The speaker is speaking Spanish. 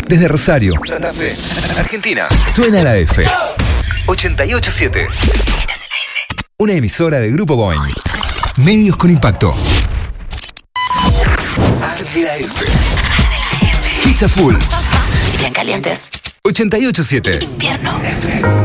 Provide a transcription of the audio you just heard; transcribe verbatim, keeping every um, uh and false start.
Desde Rosario, Santa Fe, Argentina. Suena la F. ochenta y ocho siete. Una emisora de Grupo Boing. Medios con impacto. Arde la F. Pizza Full. Bien calientes. ochenta y ocho siete. Invierno. F.